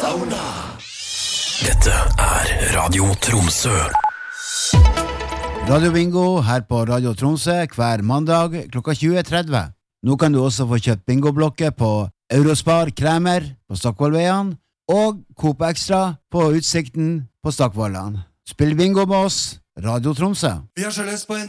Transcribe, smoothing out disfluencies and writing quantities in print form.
Sauna. Dette Radio Tromsø. Radio Bingo her på Radio Tromsø hver mandag klokka 20.30. Nå kan du også få kjøpt bingoblokker på Eurospar Kremer på Stockvollveien og Coop Extra på Utsikten på Stockvollan. Spill bingo med oss, Radio Tromsø. Vi har så lyst på en